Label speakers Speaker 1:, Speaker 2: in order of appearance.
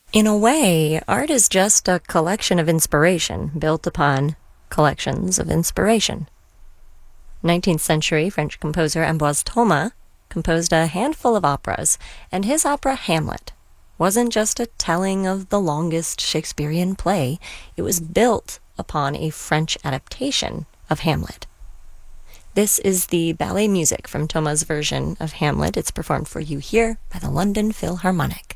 Speaker 1: In a way, art is just a collection of inspiration built upon collections of inspiration. 19th century French composer Ambroise Thomas composed a handful of operas, and his opera Hamlet wasn't just a telling of the longest Shakespearean play, it was built upon a French adaptation of Hamlet. This is the ballet music from Thomas' version of Hamlet. It's performed for you here by the London Philharmonic.